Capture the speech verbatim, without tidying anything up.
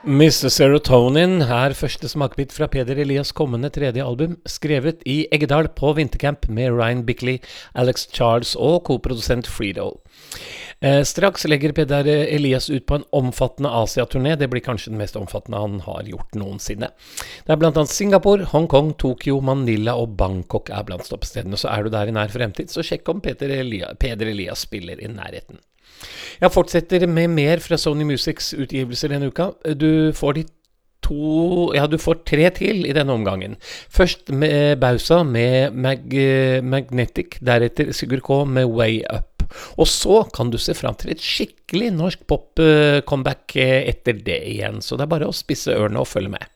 mister Serotonin er første smakbit fra Peder Elias kommende tredje album, skrevet i Eggedal på vintercamp med Ryan Bickley, Alex Charles og koprodusent Fredo. Eh, straks legger Peder Elias ut på en omfattende Asia-turné. Det blir kanskje den mest omfattende han har gjort noensinne. Det er blant annet Singapore, Hongkong, Tokyo, Manila og Bangkok er blant stoppstedene. Så er du der i nær fremtid, så sjekk om Peder Elias, Peder Elias spiller i nærheten. Jeg fortsetter med mer fra Sony Musics utgivelser denne uka. Du får de to, ja du får tre til i denne omgangen. Først med Bausa med Mag Magnetic, deretter Sigurd K med Way Up. Og så kan du se frem til et skikkelig norsk pop-comeback etter det igjen, så det er bare å spisse ørene og følge med.